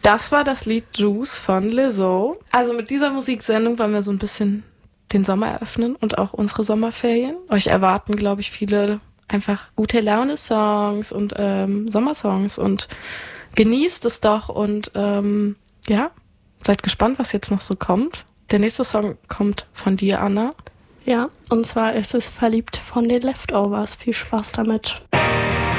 Das war das Lied Juice von Lizzo. Also mit dieser Musiksendung wollen wir so ein bisschen den Sommer eröffnen und auch unsere Sommerferien. Euch erwarten, glaube ich, viele einfach gute Laune-Songs und Sommersongs und genießt es doch und seid gespannt, was jetzt noch so kommt. Der nächste Song kommt von dir, Anna. Ja, und zwar ist es Verliebt von den Leftovers. Viel Spaß damit.